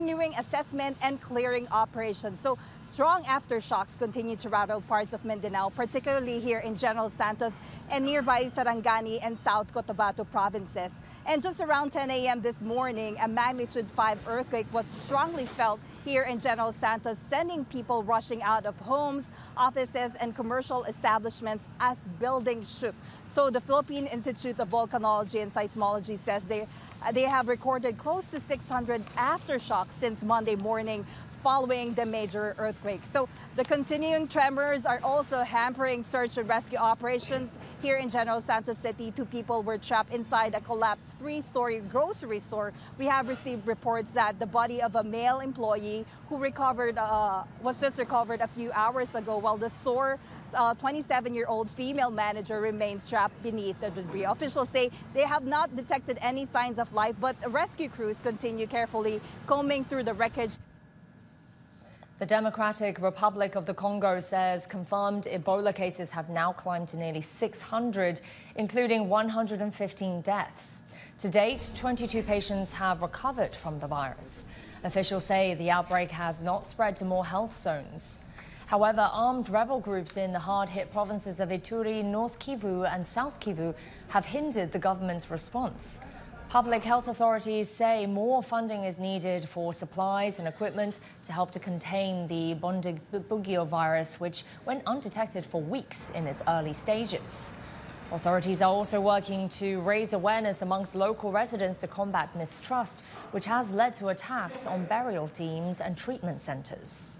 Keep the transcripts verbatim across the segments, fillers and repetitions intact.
continuing assessment and clearing operations. So strong aftershocks continue to rattle parts of Mindanao, particularly here in General Santos and nearby Sarangani and South Cotabato provinces. And just around ten A M this morning, a magnitude five earthquake was strongly felt here in General Santos, sending people rushing out of homes, offices, and commercial establishments as buildings shook. So the Philippine Institute of Volcanology and Seismology says they, they have recorded close to six hundred aftershocks since Monday morning following the major earthquake. So the continuing tremors are also hampering search and rescue operations here in General Santos City. Two people were trapped inside a collapsed three-story grocery store. We have received reports that the body of a male employee who recovered uh, was just recovered a few hours ago, while the store's twenty-seven-year-old female manager remains trapped beneath the debris. Officials say they have not detected any signs of life, but rescue crews continue carefully combing through the wreckage. The Democratic Republic of the Congo says confirmed Ebola cases have now climbed to nearly six hundred, including one hundred fifteen deaths. To date, twenty-two patients have recovered from the virus. Officials say the outbreak has not spread to more health zones. However, armed rebel groups in the hard-hit provinces of Ituri, North Kivu and South Kivu have hindered the government's response. Public health authorities say more funding is needed for supplies and equipment to help to contain the Bundibugyo virus, which went undetected for weeks in its early stages. Authorities are also working to raise awareness amongst local residents to combat mistrust, which has led to attacks on burial teams and treatment centers.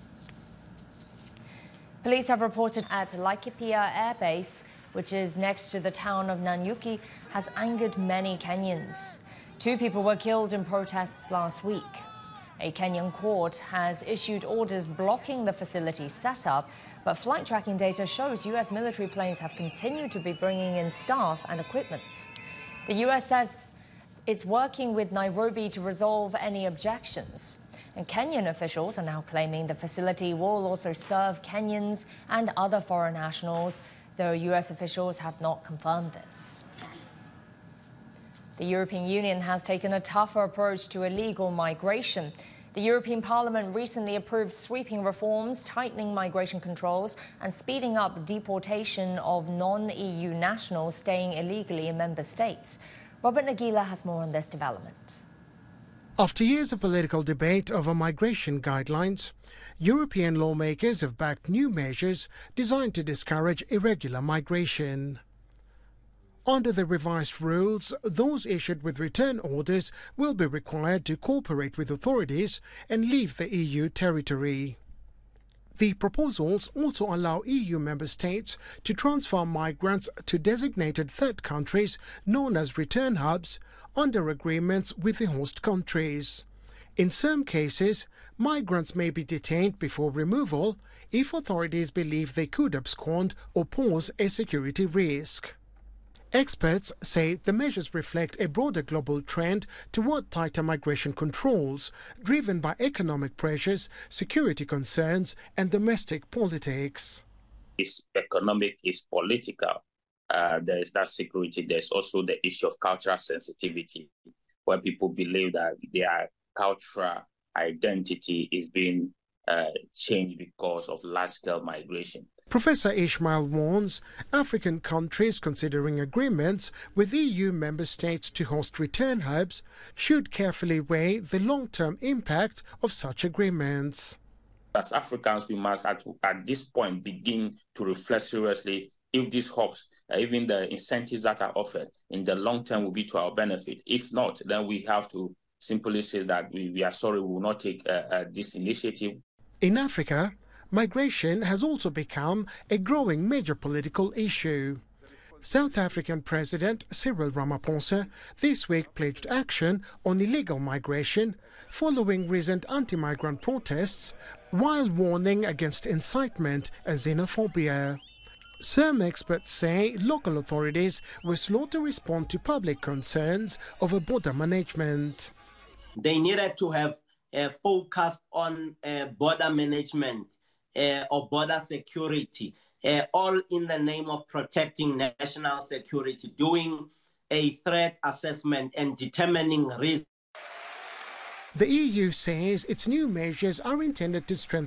Police have reported at Laikipia Air Base, which is next to the town of Nanyuki, has angered many Kenyans. Two people were killed in protests last week. A Kenyan court has issued orders blocking the facility's setup, but flight tracking data shows U S military planes have continued to be bringing in staff and equipment. The U S says it's working with Nairobi to resolve any objections. And Kenyan officials are now claiming the facility will also serve Kenyans and other foreign nationals, though U S officials have not confirmed this. The European Union has taken a tougher approach to illegal migration. The European Parliament recently approved sweeping reforms, tightening migration controls and speeding up deportation of non-E U nationals staying illegally in member states. Robert Nagila has more on this development. After years of political debate over migration guidelines, European lawmakers have backed new measures designed to discourage irregular migration. Under the revised rules, those issued with return orders will be required to cooperate with authorities and leave the E U territory. The proposals also allow E U member states to transfer migrants to designated third countries known as return hubs under agreements with the host countries. In some cases, migrants may be detained before removal if authorities believe they could abscond or pose a security risk. Experts say the measures reflect a broader global trend toward tighter migration controls, driven by economic pressures, security concerns, and domestic politics. It's economic, it's political. Uh, there is that security. There's also the issue of cultural sensitivity, where people believe that their cultural identity is being uh, changed because of large-scale migration. Professor Ishmael warns African countries considering agreements with E U member states to host return hubs should carefully weigh the long-term impact of such agreements. As Africans, we must at, at this point begin to reflect seriously if these hubs, uh, even the incentives that are offered in the long term will be to our benefit. If not, then we have to simply say that we, we are sorry, we will not take uh, uh, this initiative. In Africa, migration has also become a growing major political issue. South African President Cyril Ramaphosa this week pledged action on illegal migration following recent anti-migrant protests, while warning against incitement and xenophobia. Some experts say local authorities were slow to respond to public concerns over border management. They needed to have a focus on uh, border management uh, or border security, uh, all in the name of protecting national security, doing a threat assessment and determining risk. The E U says its new measures are intended to strengthen